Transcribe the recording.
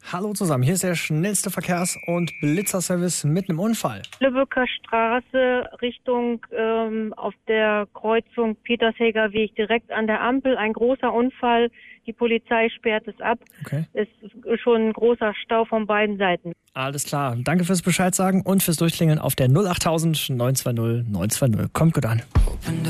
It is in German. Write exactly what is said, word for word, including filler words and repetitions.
Hallo zusammen, hier ist der schnellste Verkehrs- und Blitzerservice mit einem Unfall. Lübecker Straße Richtung ähm, auf der Kreuzung Petershäger Weg direkt an der Ampel. Ein großer Unfall. Die Polizei sperrt es ab. Okay. Es ist schon ein großer Stau von beiden Seiten. Alles klar. Danke fürs Bescheid sagen und fürs Durchklingeln auf der null achttausend neun zwei null neun zwei null. Kommt gut an.